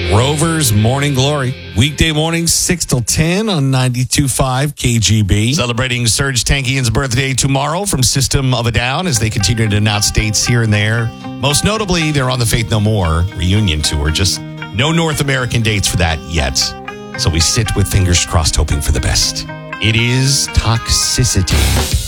Rover's Morning Glory. Weekday mornings, 6 till 10 on 92.5 KGB. Celebrating Serge Tankian's birthday tomorrow from System of a Down as they continue to announce dates here and there. Most notably, they're on the Faith No More reunion tour. Just no North American dates for that yet. So we sit with fingers crossed, hoping for the best. It is Toxicity.